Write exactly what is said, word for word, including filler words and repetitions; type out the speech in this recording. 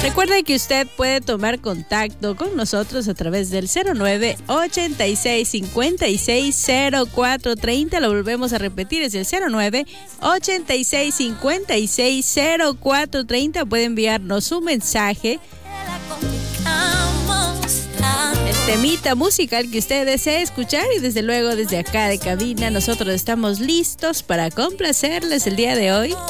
Recuerde que usted puede tomar contacto con nosotros a través del cero nueve ochenta y seis cincuenta y seis cero cuatro treinta. Lo volvemos a repetir, es el cero nueve ochenta y seis cincuenta y seis cero cuatro treinta. Puede enviarnos un mensaje, el temita musical que usted desee escuchar, y desde luego desde acá de cabina nosotros estamos listos para complacerles el día de hoy.